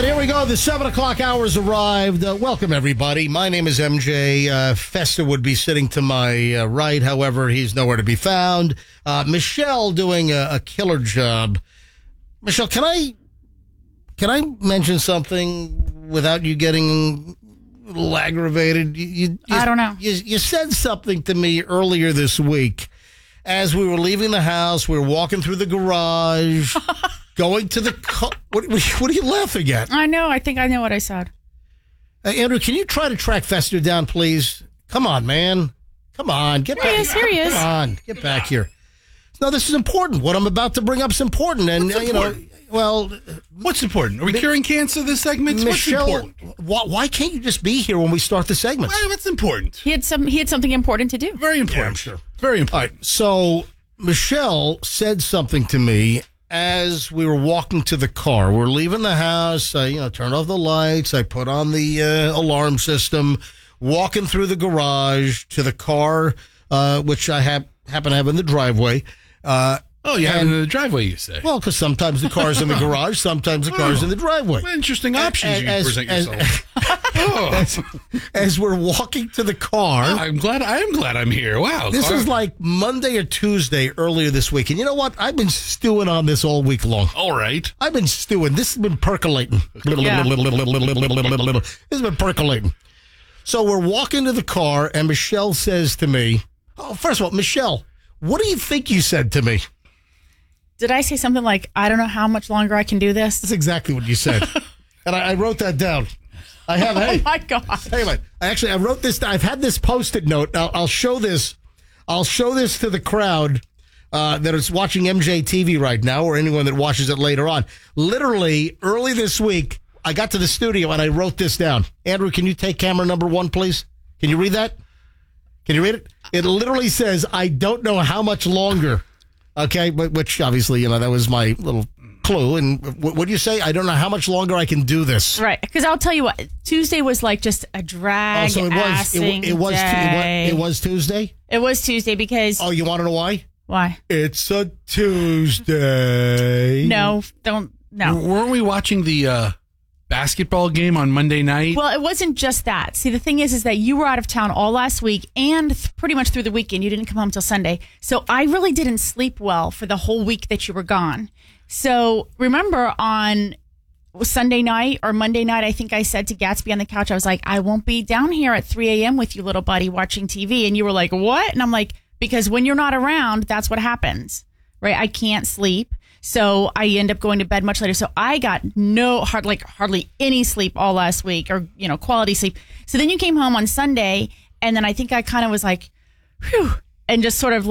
right, here we go. The 7 o'clock hour's arrived. Welcome, everybody. My name is MJ. Festa would be sitting to my right. However, he's nowhere to be found. Michelle doing a killer job. Michelle, can I mention something without you getting a little aggravated? I don't know. You said something to me earlier this week. As we were leaving the house, we were walking through the garage, going to the car. What are you laughing at? I know. I think I know what I said. Andrew, can you try to track Fester down, please? Come on, man. Come on. Get back. Here he is. Come on. Get back here. No, this is important. What I'm about to bring up is important. And, what's important? Are we curing cancer this segment? Michelle, what's important? Why can't you just be here when we start the segment? What's important? He had something important to do. Very important. Yeah, I'm sure. Very important. All right, so Michelle said something to me as we were walking to the car. We're leaving the house. I, turned off the lights. I put on the alarm system. Walking through the garage to the car, which I happen to have in the driveway. You have it in the driveway, you say? Well, because sometimes the car's in the garage, sometimes the car's in the driveway. What interesting options you present yourself. As we're walking to the car. I am glad I'm here. Wow. This is like Monday or Tuesday earlier this week. And you know what? I've been stewing on this all week long. All right. I've been stewing. This has been percolating. Yeah. This has been percolating. So we're walking to the car, and Michelle says to me, first of all, Michelle, what do you think you said to me? Did I say something like, I don't know how much longer I can do this? That's exactly what you said. And I wrote that down. I have. Oh, my God. Hey, wait. I wrote this down. I've had this Post-it note. I'll show this. I'll show this to the crowd that is watching MJ TV right now, or anyone that watches it later on. Literally, early this week, I got to the studio and I wrote this down. Andrew, can you take camera number 1, please? Can you read that? Can you read it? It literally says, I don't know how much longer. Okay, which obviously, that was my little clue. And what do you say? I don't know how much longer I can do this. Right, because I'll tell you what, Tuesday was like just a drag. So it was Tuesday? It was Tuesday because... Oh, you want to know why? Why? It's a Tuesday. No. Weren't we watching the basketball game on Monday night? Well, it wasn't just that. See, the thing is that you were out of town all last week and pretty much through the weekend. You didn't come home till Sunday. So I really didn't sleep well for the whole week that you were gone. So remember on Sunday night or Monday night, I think I said to Gatsby on the couch, I was like, I won't be down here at 3 a.m. with you, little buddy, watching TV. And you were like, what? And I'm like, because when you're not around, that's what happens, right? I can't sleep. So I end up going to bed much later. So I got hardly any sleep all last week, or, quality sleep. So then you came home on Sunday, and then I think I kind of was like, whew, and just sort of